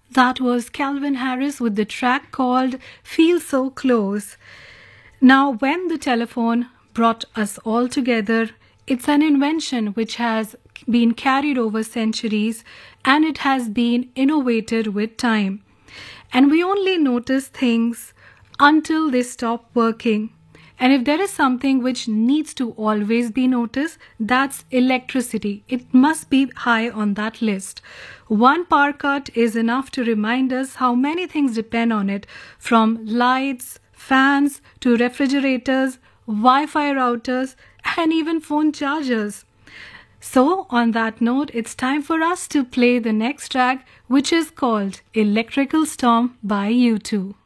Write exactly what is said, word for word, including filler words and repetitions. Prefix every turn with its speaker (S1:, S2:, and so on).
S1: That was Calvin Harris with the track called Feel So Close. Now, when the telephone brought us all together, it's an invention which has been carried over centuries and it has been innovated with time. And we only notice things until they stop working. And if there is something which needs to always be noticed, that's electricity. It must be high on that list. One power cut is enough to remind us how many things depend on it, from lights, fans to refrigerators, Wi-Fi routers, and even phone chargers. So, on that note, it's time for us to play the next track, which is called Electrical Storm by U two.